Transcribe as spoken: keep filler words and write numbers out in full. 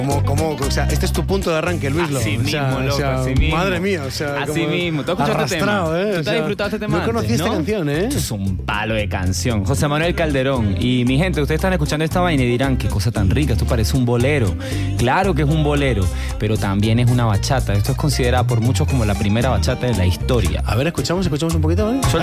Como, como, o sea, este es tu punto de arranque, Luislo. Así o sea, mismo, loco, o sea, así mismo. Madre mía, o sea, Así como mismo. ¿Tú has escuchado este tema? arrastrado, ¿eh? ¿Tú O te has sea, disfrutado este tema No antes, conocí esta ¿no? canción, ¿eh? Esto es un palo de canción. José Manuel Calderón. Y mi gente, ustedes están escuchando esta vaina y dirán, qué cosa tan rica, esto parece un bolero. Claro que es un bolero, pero también es una bachata. Esto es considerado por muchos como la primera bachata de la historia. A ver, escuchamos, escuchamos un poquito, ¿vale?